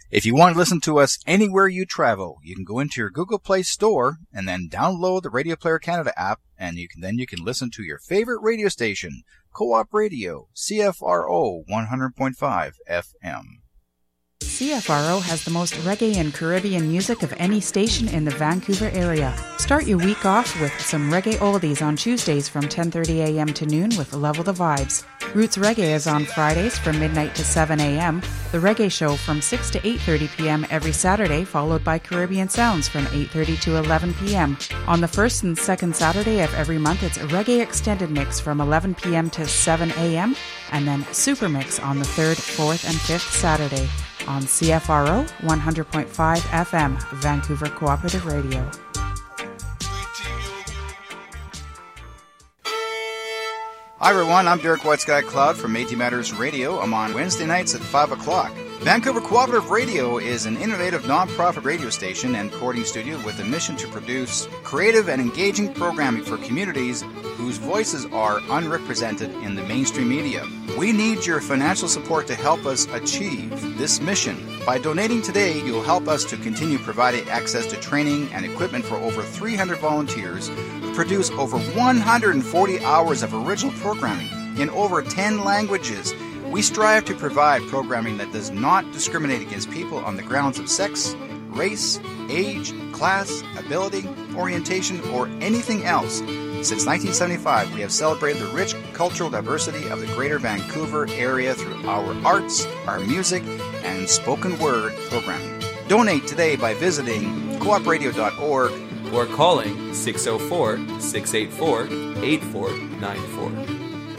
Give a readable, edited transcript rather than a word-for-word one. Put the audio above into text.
If you want to listen to us anywhere you travel, you can go into your Google Play Store and then download the Radio Player Canada app, and you can listen to your favorite radio station, Co-op Radio, CFRO 100.5 FM. CFRO has the most reggae and Caribbean music of any station in the Vancouver area. Start your week off with some reggae oldies on Tuesdays from 10:30 a.m. to noon with Level the Vibes. Roots Reggae is on Fridays from midnight to 7 a.m. The Reggae Show from 6 to 8:30 p.m. every Saturday, followed by Caribbean Sounds from 8:30 to 11 p.m. On the first and second Saturday of every month, it's a Reggae Extended Mix from 11 p.m. to 7 a.m. and then Super Mix on the third, fourth, and fifth Saturday on CFRO 100.5 FM, Vancouver Cooperative Radio. Hi everyone, I'm Derek White Sky Cloud from Métis Matters Radio. I'm on Wednesday nights at 5 o'clock. Vancouver Cooperative Radio is an innovative non-profit radio station and recording studio with a mission to produce creative and engaging programming for communities whose voices are unrepresented in the mainstream media. We need your financial support to help us achieve this mission. By donating today, you'll help us to continue providing access to training and equipment for over 300 volunteers who produce over 140 hours of original programming in over 10 languages. We strive to provide programming that does not discriminate against people on the grounds of sex, race, age, class, ability, orientation, or anything else. Since 1975, we have celebrated the rich cultural diversity of the Greater Vancouver area through our arts, our music, and spoken word programming. Donate today by visiting coopradio.org or calling 604-684-8494.